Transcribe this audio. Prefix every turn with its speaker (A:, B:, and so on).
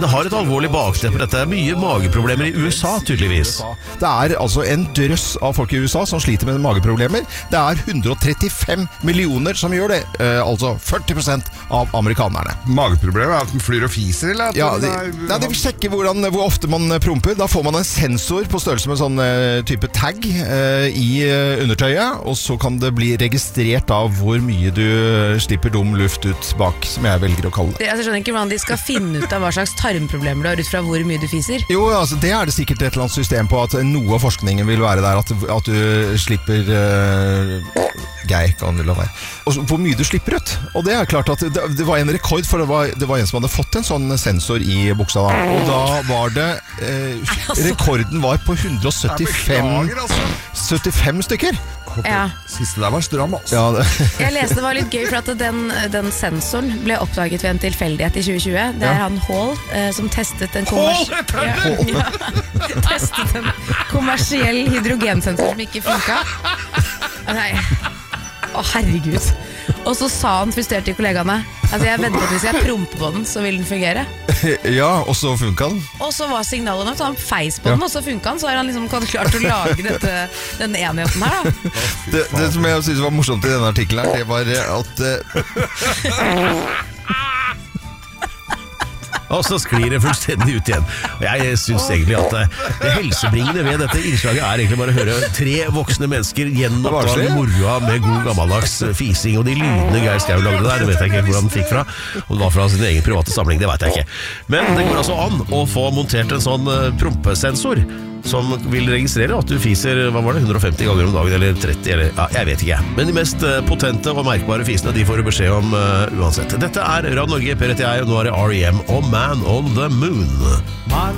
A: det har et alvorlig bakteppe. Dette mye mageproblemer i USA, tydeligvis.
B: Det altså en drøss av folk i USA som sliter med mageproblemer. Det 135 millioner som gjør det. Altså 40% av amerikanerne.
C: Mageproblemet at den flyr og fiser, eller?
B: Ja, de vil sjekke hvor ofte man promper. Da får man en sensor på størrelse med sånn type tag i undertøyet, og så kan det bli registrert av hvor mye du slipper dum luft ut bak, som jeg velger å kalle det.
D: Jeg skjønner ikke hvordan de skal finne ut av hva slags tarmproblemer du har ut fra hvor mye du fiser.
B: Jo, altså det det sikkert et eller annet system på at noe av forskningen vil være der, at du slipper Geir, kan du la være. Og hvor mye du slipper ut. Og det klart at det var en rekord, for det var en som hadde fått en sånn sensor i buksa da. Og da var det rekorden var på 175 stykker.
D: Ja.
C: Siste der var stram, altså.
B: Ja,
D: Jeg leste det var litt gøy, for at den sensoren ble oppdaget ved en tilfeldighet i 2020. Det han Hall som testet en testet en kommersiell hydrogensensor som ikke funket. Nei. Herregud. Og så sa han frustrert til kollegaene, altså jeg vedder på at hvis jeg promper på den, så vil den fungere.
B: Ja, og så funket den.
D: Og så var signalet nok, så han feis på den, og så funket den. Så har han liksom klart å lage denne enheten her da.
B: Det som jeg synes var morsomt i denne artikkelen her, det var at
A: Og så sklir det fullstendig ut igjen. Og jeg synes egentlig at det helsebringende ved dette innslaget egentlig bare å høre 3 voksne mennesker gjenoppta moroa med god gammeldags fising, og de lydene Geir Skau lagde der, det vet jeg ikke hvor han fikk fra. Om det var fra sin egen private samling, det vet jeg ikke. Men det går altså an å få montert en sånn prompesensor som vil registrere at du fiser, hva var det, 150 ganger om dagen, eller 30, eller ja, jeg vet ikke. Men de mest potente og merkbare fisene, de får du beskjed om uansett. Dette Radio Norge, Per heter jeg, og nå det R.E.M. og Man on the Moon.